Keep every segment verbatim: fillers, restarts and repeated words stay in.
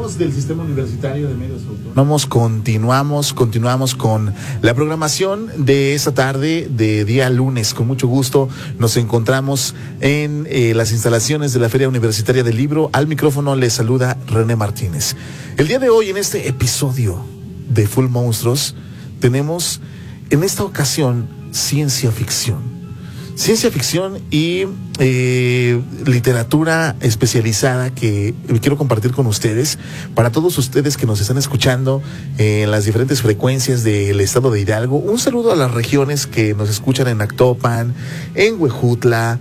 amigos del Sistema Universitario de Medios Autónomos, continuamos, continuamos con la programación de esta tarde de día lunes. Con mucho gusto nos encontramos en eh, las instalaciones de la Feria Universitaria del Libro. Al micrófono les saluda René Martínez. El día de hoy, en este episodio de Full Monstruos, tenemos en esta ocasión ciencia ficción. Ciencia ficción y eh, literatura especializada que quiero compartir con ustedes, para todos ustedes que nos están escuchando en las diferentes frecuencias del estado de Hidalgo. Un saludo a las regiones que nos escuchan en Actopan, en Huejutla,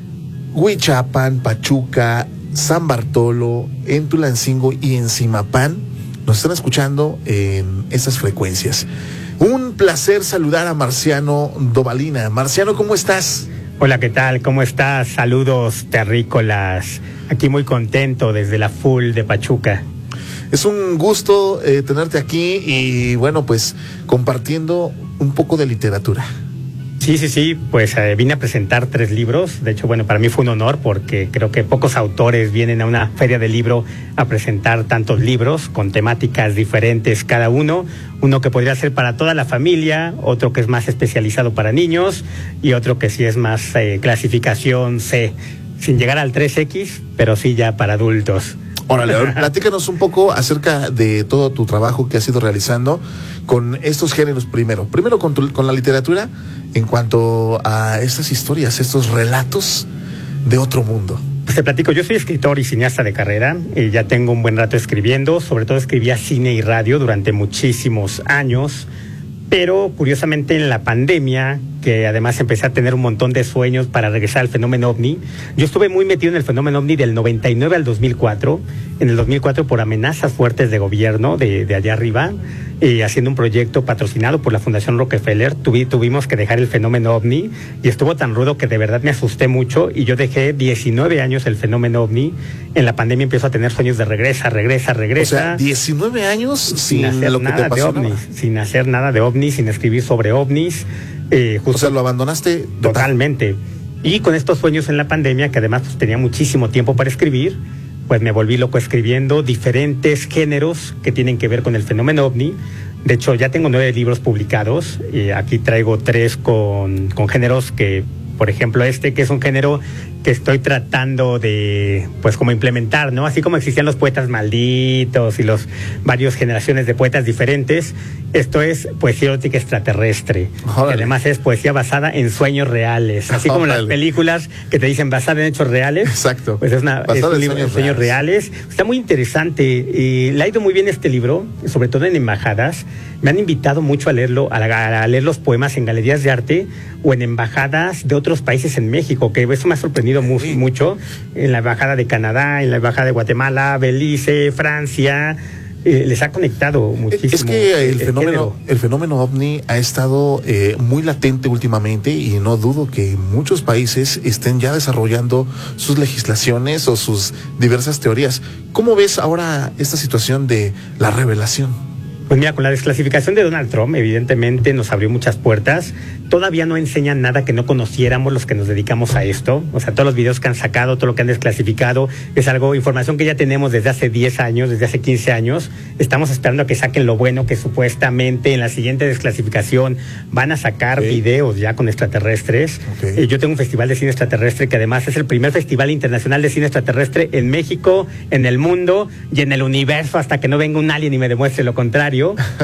Huichapan, Pachuca, San Bartolo, en Tulancingo y en Zimapán. Nos están escuchando en estas frecuencias. Un placer saludar a Marciano Dovalina. Marciano, ¿cómo estás? Hola, ¿qué tal? ¿Cómo estás? Saludos terrícolas. Aquí muy contento desde la Full de Pachuca. Es un gusto eh, tenerte aquí y bueno, pues compartiendo un poco de literatura. Sí, sí, sí, pues eh, vine a presentar tres libros. De hecho, bueno, para mí fue un honor porque creo que pocos autores vienen a una feria de libro a presentar tantos libros con temáticas diferentes cada uno. Uno que podría ser para toda la familia, otro que es más especializado para niños y otro que sí es más eh, clasificación C, sin llegar al tres equis, pero sí ya para adultos. Órale, platícanos un poco acerca de todo tu trabajo que has ido realizando con estos géneros primero. Primero con, tu, con la literatura en cuanto a estas historias, estos relatos de otro mundo. Pues te platico, yo soy escritor y cineasta de carrera, y ya tengo un buen rato escribiendo, sobre todo escribía cine y radio durante muchísimos años, pero curiosamente en la pandemia, que además empecé a tener un montón de sueños para regresar al fenómeno ovni. Yo estuve muy metido en el fenómeno ovni del noventa y nueve al dos mil cuatro, en el dos mil cuatro por amenazas fuertes de gobierno de, de allá arriba, y haciendo un proyecto patrocinado por la Fundación Rockefeller. Tuvi, tuvimos que dejar el fenómeno ovni y estuvo tan rudo que de verdad me asusté mucho y yo dejé diecinueve años el fenómeno ovni. En la pandemia empiezo a tener sueños de regresa, regresa, regresa. O sea, diecinueve años sin, sin hacer lo que nada te de ovnis, sin hacer nada de ovnis, sin escribir sobre ovnis. Eh, justo, o sea, lo abandonaste totalmente. Y con estos sueños en la pandemia, que además pues, tenía muchísimo tiempo para escribir, pues me volví loco escribiendo diferentes géneros que tienen que ver con el fenómeno ovni. De hecho, ya tengo nueve libros publicados y aquí traigo tres con, con géneros que, por ejemplo, este que es un género que estoy tratando de, pues, como implementar, ¿no? Así como existían los poetas malditos y los varias generaciones de poetas diferentes, esto es poesía erótica extraterrestre. Que además es poesía basada en sueños reales, así como Órale. Las películas que te dicen basada en hechos reales. Exacto. Pues es, una, es un libro en sueños reales. reales. Está muy interesante y le ha ido muy bien este libro, sobre todo en embajadas. Me han invitado mucho a leerlo, a, a leer los poemas en galerías de arte o en embajadas de otros países en México, que eso me ha sorprendido muy, sí. mucho. En la embajada de Canadá, en la embajada de Guatemala, Belice, Francia. Eh, les ha conectado muchísimo. Es que el, el fenómeno el fenómeno ovni ha estado eh, muy latente últimamente y no dudo que muchos países estén ya desarrollando sus legislaciones o sus diversas teorías. ¿Cómo ves ahora esta situación de la revelación? Pues mira, con la desclasificación de Donald Trump, evidentemente nos abrió muchas puertas. Todavía no enseñan nada que no conociéramos los que nos dedicamos a esto. O sea, todos los videos que han sacado, todo lo que han desclasificado, es algo, información que ya tenemos desde hace diez años, desde hace quince años. Estamos esperando a que saquen lo bueno, que supuestamente en la siguiente desclasificación van a sacar okay. videos ya con extraterrestres. Okay. Eh, yo tengo un festival de cine extraterrestre que además es el primer festival internacional de cine extraterrestre en México, en el mundo y en el universo, hasta que no venga un alien y me demuestre lo contrario.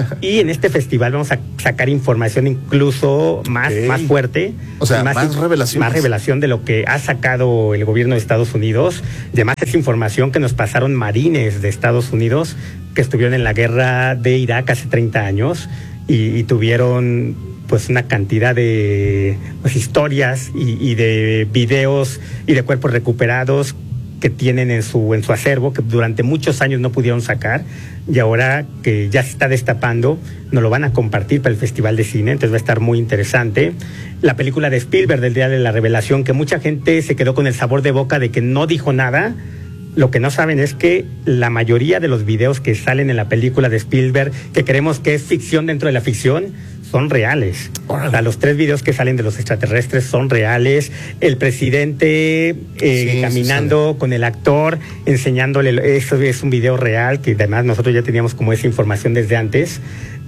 Y en este festival vamos a sacar información incluso más, okay. más fuerte. O sea, más, más revelación. Más revelación de lo que ha sacado el gobierno de Estados Unidos. Además es información que nos pasaron marines de Estados Unidos que estuvieron en la guerra de Irak hace treinta años y, y tuvieron pues una cantidad de pues, historias y, y de videos y de cuerpos recuperados que tienen en su en su acervo, que durante muchos años no pudieron sacar, y ahora que ya se está destapando, nos lo van a compartir para el Festival de Cine, entonces va a estar muy interesante. La película de Spielberg del Día de la Revelación, que mucha gente se quedó con el sabor de boca de que no dijo nada. Lo que no saben es que la mayoría de los videos que salen en la película de Spielberg, que creemos que es ficción dentro de la ficción, son reales. O sea, los tres videos que salen de los extraterrestres son reales. El presidente eh, sí, caminando sí con el actor, enseñándole, eso es un video real, que además nosotros ya teníamos como esa información desde antes.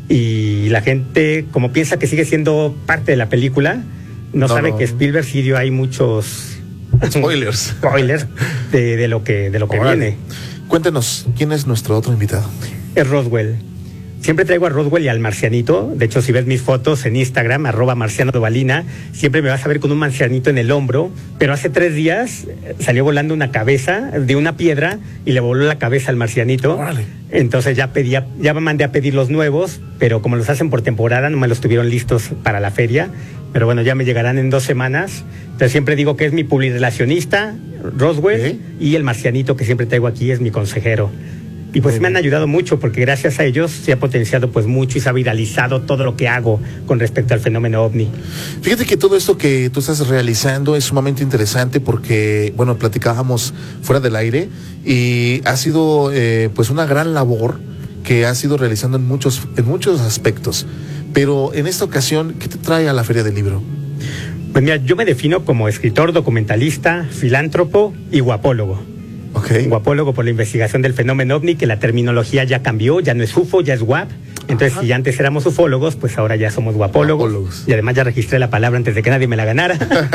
Y la gente, como piensa que sigue siendo parte de la película, no, no sabe no. que Spielberg sí dio ahí muchos spoilers, spoilers de, de lo que, de lo que viene. Cuéntenos, ¿quién es nuestro otro invitado? Es Roswell. Siempre traigo a Roswell y al marcianito. De hecho, si ves mis fotos en Instagram, arroba marciano de Balina, siempre me vas a ver con un marcianito en el hombro. Pero hace tres días salió volando una cabeza de una piedra y le voló la cabeza al marcianito. Órale. Entonces ya pedía, ya me mandé a pedir los nuevos, pero como los hacen por temporada, no me los tuvieron listos para la feria. Pero bueno, ya me llegarán en dos semanas. Entonces siempre digo que es mi publirelacionista, Roswell, ¿eh? Y el marcianito que siempre traigo aquí es mi consejero. Y pues me han ayudado mucho porque gracias a ellos se ha potenciado pues mucho y se ha viralizado todo lo que hago con respecto al fenómeno ovni. Fíjate que todo esto que tú estás realizando es sumamente interesante porque, bueno, platicábamos fuera del aire y ha sido eh, pues una gran labor que has ido realizando en muchos, en muchos aspectos. Pero en esta ocasión, ¿qué te trae a la Feria del Libro? Pues mira, yo me defino como escritor, documentalista, filántropo y guapólogo. Okay. Guapólogo por la investigación del fenómeno ovni, que la terminología ya cambió, ya no es U F O, ya es guap. Entonces, Ajá. si antes éramos ufólogos, pues ahora ya somos guapólogos. guapólogos. Y además ya registré la palabra antes de que nadie me la ganara.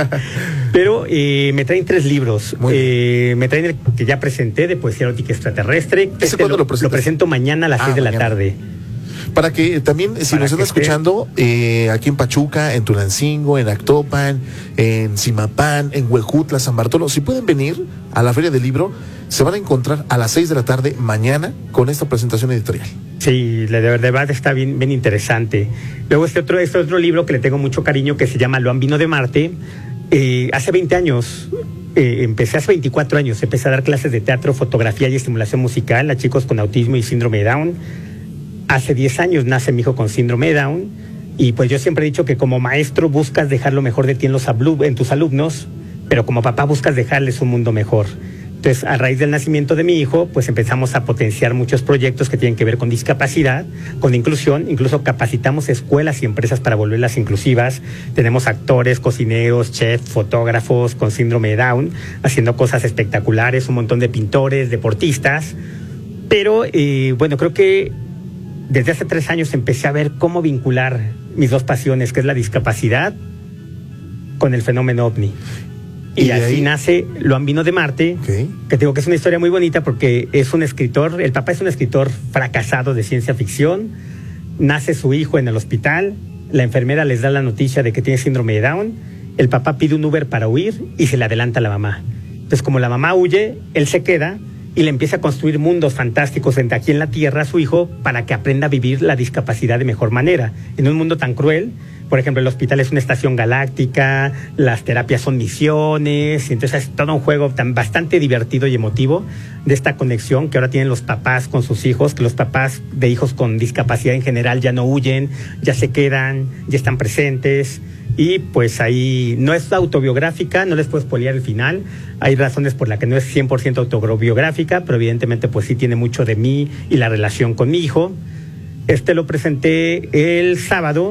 Pero eh, me traen tres libros. Eh, me traen el que ya presenté de poesía erótica extraterrestre. ¿Ese este cuándo lo, lo, lo presento mañana a las ah, seis de mañana. la tarde. Para que también, si Para nos están escuchando, eh, aquí en Pachuca, en Tulancingo, en Actopan, en Zimapán, en Huejutla, San Bartolo, si pueden venir a la Feria del Libro, se van a encontrar a las seis de la tarde mañana con esta presentación editorial. Sí, de verdad está bien, bien interesante. Luego este otro, este otro libro que le tengo mucho cariño, que se llama Lo Ambino de Marte. Eh, hace veinte años, eh, empecé hace veinticuatro años, empecé a dar clases de teatro, fotografía y estimulación musical a chicos con autismo y síndrome de Down. Hace diez años nace mi hijo con síndrome de Down y pues yo siempre he dicho que como maestro buscas dejar lo mejor de ti en, los en tus alumnos, pero como papá buscas dejarles un mundo mejor. Entonces, a raíz del nacimiento de mi hijo, pues empezamos a potenciar muchos proyectos que tienen que ver con discapacidad, con inclusión, incluso capacitamos escuelas y empresas para volverlas inclusivas. Tenemos actores, cocineros, chefs, fotógrafos con síndrome de Down, haciendo cosas espectaculares, un montón de pintores, deportistas. Pero, eh, bueno, creo que desde hace tres años empecé a ver cómo vincular mis dos pasiones, que es la discapacidad con el fenómeno ovni. Y, y así ahí nace Lo Ambino de Marte, okay. que digo que es una historia muy bonita porque es un escritor, el papá es un escritor fracasado de ciencia ficción, nace su hijo en el hospital, la enfermera les da la noticia de que tiene síndrome de Down, el papá pide un Uber para huir y se le adelanta a la mamá. Entonces, como la mamá huye, él se queda y le empieza a construir mundos fantásticos entre aquí en la Tierra a su hijo para que aprenda a vivir la discapacidad de mejor manera. En un mundo tan cruel, por ejemplo, el hospital es una estación galáctica, las terapias son misiones, y entonces es todo un juego tan bastante divertido y emotivo de esta conexión que ahora tienen los papás con sus hijos, que los papás de hijos con discapacidad en general ya no huyen, ya se quedan, ya están presentes. Y pues ahí no es autobiográfica, no les puedo spoilear el final. Hay razones por las que no es cien por ciento autobiográfica, pero evidentemente pues sí tiene mucho de mí y la relación con mi hijo. Este lo presenté el sábado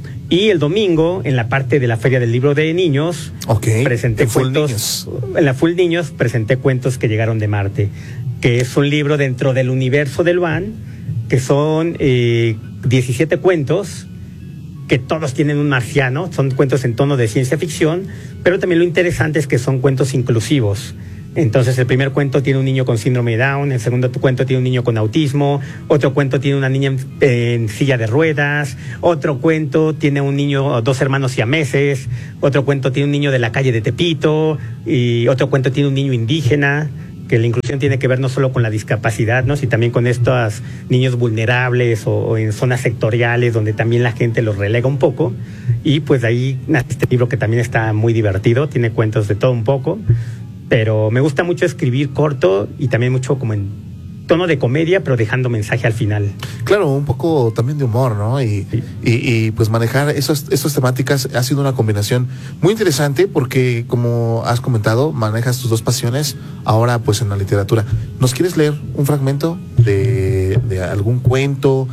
y el domingo en la parte de la Feria del Libro de Niños. Okay. Presenté en cuentos. En la Full Niños presenté cuentos que llegaron de Marte, que es un libro dentro del universo del Van, que son eh, diecisiete cuentos que todos tienen un marciano, son cuentos en tono de ciencia ficción, pero también lo interesante es que son cuentos inclusivos. Entonces el primer cuento tiene un niño con síndrome de Down, el segundo cuento tiene un niño con autismo, otro cuento tiene una niña en, en silla de ruedas, otro cuento tiene un niño, dos hermanos siameses, otro cuento tiene un niño de la calle de Tepito, y otro cuento tiene un niño indígena, que la inclusión tiene que ver no solo con la discapacidad, ¿no?, sino también con estos niños vulnerables o, o en zonas sectoriales donde también la gente los relega un poco. Y pues de ahí nace este libro que también está muy divertido, tiene cuentos de todo un poco, pero me gusta mucho escribir corto y también mucho como en tono de comedia, pero dejando mensaje al final. Claro, un poco también de humor, ¿no? Y, sí. y, y pues manejar esos, esas temáticas ha sido una combinación muy interesante porque, como has comentado, manejas tus dos pasiones ahora pues en la literatura. ¿Nos quieres leer un fragmento de, de algún cuento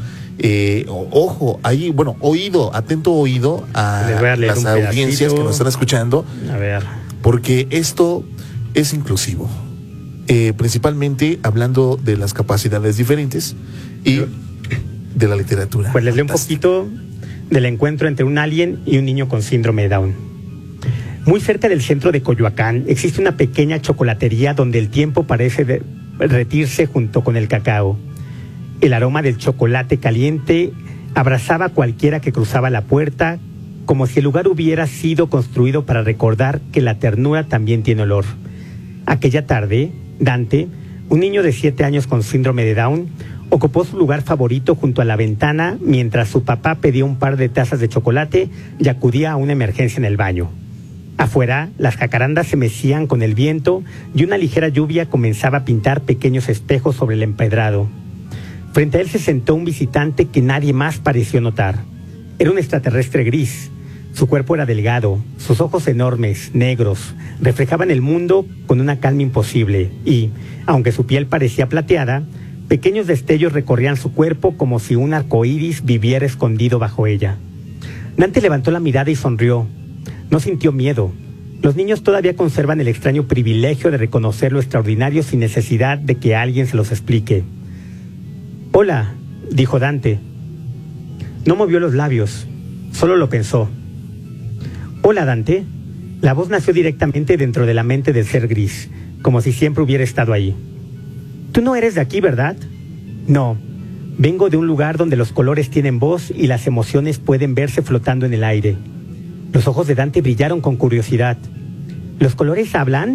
Eh, ojo, ahí, bueno, oído, atento oído a, a las audiencias que nos están escuchando. A ver. Porque esto es inclusivo. Eh, principalmente hablando de las capacidades diferentes y de la literatura. Pues les leo un poquito del encuentro entre un alien y un niño con síndrome de Down. Muy cerca del centro de Coyoacán existe una pequeña chocolatería donde el tiempo parece derretirse junto con el cacao. El aroma del chocolate caliente abrazaba a cualquiera que cruzaba la puerta, como si el lugar hubiera sido construido para recordar que la ternura también tiene olor. Aquella tarde, Dante, un niño de siete años con síndrome de Down, ocupó su lugar favorito junto a la ventana mientras su papá pedía un par de tazas de chocolate y acudía a una emergencia en el baño. Afuera, las jacarandas se mecían con el viento y una ligera lluvia comenzaba a pintar pequeños espejos sobre el empedrado. Frente a él se sentó un visitante que nadie más pareció notar. Era un extraterrestre gris. Su cuerpo era delgado, sus ojos enormes, negros, reflejaban el mundo con una calma imposible y, aunque su piel parecía plateada, pequeños destellos recorrían su cuerpo como si un arcoíris viviera escondido bajo ella. Dante levantó la mirada y sonrió. No sintió miedo. Los niños todavía conservan el extraño privilegio de reconocer lo extraordinario sin necesidad de que alguien se los explique. «Hola», dijo Dante. No movió los labios, solo lo pensó. «Hola, Dante». La voz nació directamente dentro de la mente del ser gris, como si siempre hubiera estado ahí. «Tú no eres de aquí, ¿verdad?» «No, vengo de un lugar donde los colores tienen voz y las emociones pueden verse flotando en el aire». Los ojos de Dante brillaron con curiosidad. ¿Los colores hablan?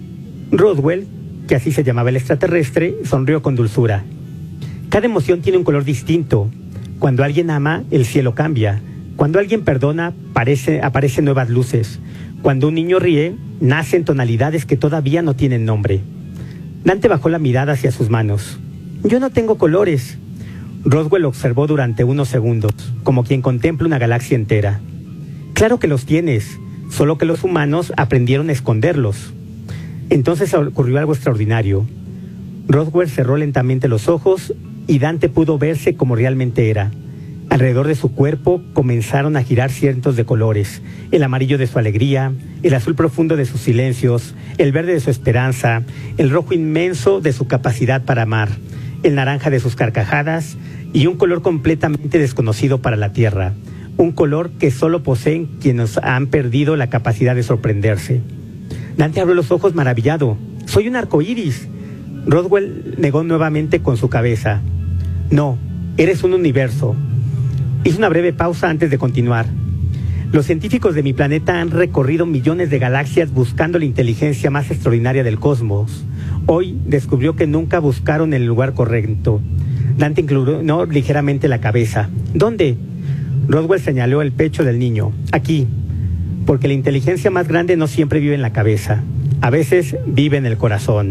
Roswell, que así se llamaba el extraterrestre, sonrió con dulzura. Cada emoción tiene un color distinto. Cuando alguien ama, el cielo cambia. Cuando alguien perdona, parece, aparecen nuevas luces. Cuando un niño ríe, nacen tonalidades que todavía no tienen nombre. Dante bajó la mirada hacia sus manos. «Yo no tengo colores». Roswell observó durante unos segundos, como quien contempla una galaxia entera. «Claro que los tienes, solo que los humanos aprendieron a esconderlos». Entonces ocurrió algo extraordinario. Roswell cerró lentamente los ojos y Dante pudo verse como realmente era. Alrededor de su cuerpo comenzaron a girar cientos de colores: el amarillo de su alegría, el azul profundo de sus silencios, el verde de su esperanza, el rojo inmenso de su capacidad para amar, el naranja de sus carcajadas y un color completamente desconocido para la Tierra, un color que solo poseen quienes han perdido la capacidad de sorprenderse. Dante abrió los ojos maravillado. «Soy un arcoíris». Roswell negó nuevamente con su cabeza. «No, eres un universo». Hizo una breve pausa antes de continuar. «Los científicos de mi planeta han recorrido millones de galaxias buscando la inteligencia más extraordinaria del cosmos. Hoy descubrió que nunca buscaron el lugar correcto». Dante inclinó ligeramente la cabeza. «¿Dónde?» Roswell señaló el pecho del niño. «Aquí, porque la inteligencia más grande no siempre vive en la cabeza. A veces vive en el corazón».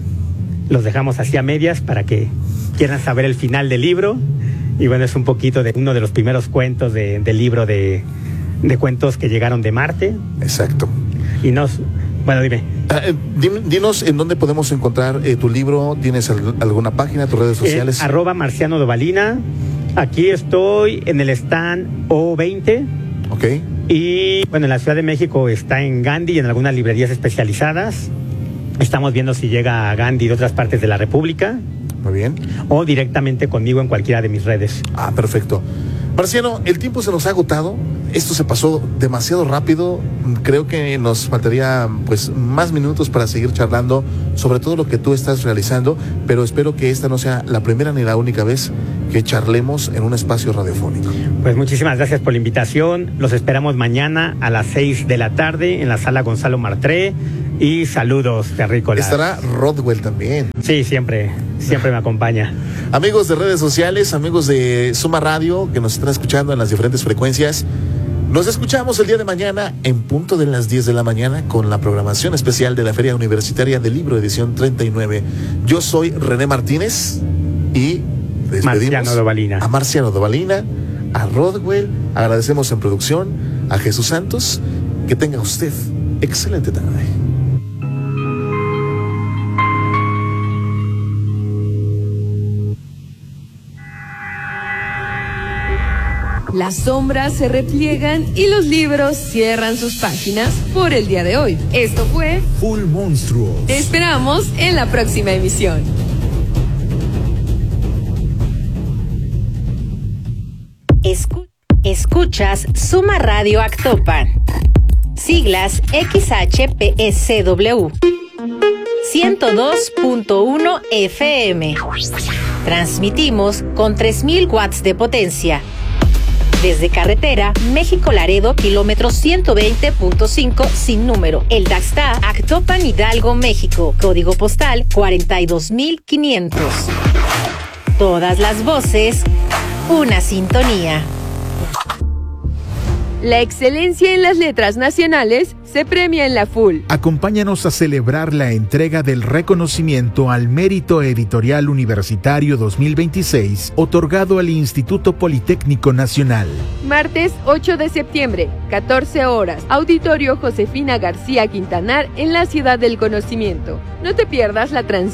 Los dejamos así a medias para que quieran saber el final del libro. Y bueno, es un poquito de uno de los primeros cuentos de, del libro de, de cuentos que llegaron de Marte. Exacto. Y nos... Bueno, dime. Uh, dinos en dónde podemos encontrar eh, tu libro. ¿Tienes al, alguna página, tus redes sociales? Eh, arroba Marciano Dovalina. Aquí estoy en el stand O veinte. Ok. Y bueno, en la Ciudad de México está en Gandhi y en algunas librerías especializadas. Estamos viendo si llega a Gandhi de otras partes de la República. Muy bien. O directamente conmigo en cualquiera de mis redes. Ah, perfecto. Marciano, el tiempo se nos ha agotado. Esto se pasó demasiado rápido. Creo que nos faltaría pues más minutos para seguir charlando sobre todo lo que tú estás realizando, pero espero que esta no sea la primera ni la única vez que charlemos en un espacio radiofónico. Pues muchísimas gracias por la invitación. Los esperamos mañana a las seis de la tarde en la sala Gonzalo Martré. Y saludos, terrícolas. Estará Roswell también. Sí, siempre, siempre me acompaña. Amigos de redes sociales, amigos de Suma Radio, que nos están escuchando en las diferentes frecuencias, nos escuchamos el día de mañana en punto de las diez de la mañana con la programación especial de la Feria Universitaria del Libro, edición treinta y nueve. Yo soy René Martínez y despedimos Marciano Dovalina. a Marciano Dovalina, a Roswell, agradecemos en producción a Jesús Santos. Que tenga usted excelente tarde. Las sombras se repliegan y los libros cierran sus páginas por el día de hoy. Esto fue Full Monstruos. Te esperamos en la próxima emisión. Escu- Escuchas Suma Radio Actopan. Siglas X H P S W. ciento dos punto uno F M. Transmitimos con tres mil watts de potencia. Desde carretera, México-Laredo, kilómetro ciento veinte punto cinco, sin número. El Daxta, Actopan, Hidalgo, México. Código postal cuarenta y dos mil quinientos. Todas las voces, una sintonía. La excelencia en las letras nacionales se premia en la Full. Acompáñanos a celebrar la entrega del reconocimiento al Mérito Editorial Universitario dos mil veintiséis, otorgado al Instituto Politécnico Nacional. Martes ocho de septiembre, catorce horas, Auditorio Josefina García Quintanar en la Ciudad del Conocimiento. No te pierdas la transmisión